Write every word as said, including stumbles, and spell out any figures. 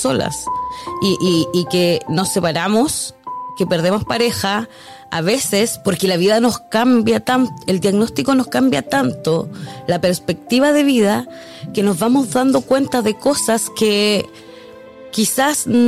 solas. Y, y, y que nos separamos, que perdemos pareja, a veces porque la vida nos cambia tanto, el diagnóstico nos cambia tanto, la perspectiva de vida, que nos vamos dando cuenta de cosas que quizás